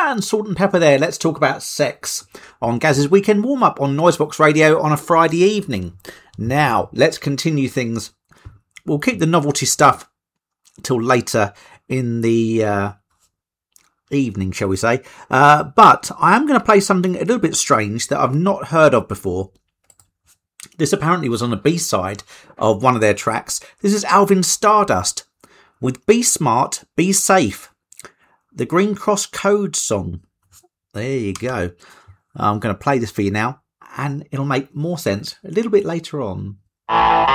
And Salt and Pepper there, let's talk about sex on Gaz's Weekend Warm-Up on Noisebox Radio on a Friday evening. Now, let's continue things. We'll keep the novelty stuff till later in the evening, shall we say. But I am going to play something a little bit strange that I've not heard of before. This apparently was on the B-side of one of their tracks. This is Alvin Stardust with Be Smart, Be Safe. The Green Cross Code song. There you go. I'm going to play this for you now, and it'll make more sense a little bit later on.